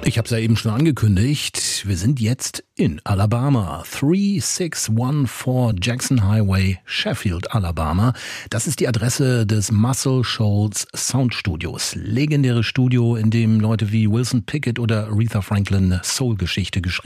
Ich habe es ja eben schon angekündigt. Wir sind jetzt in Alabama. 3614 Jackson Highway, Sheffield, Alabama. Das ist die Adresse des Muscle Shoals Sound Studios. Legendäres Studio, in dem Leute wie Wilson Pickett oder Aretha Franklin Soul-Geschichte geschrieben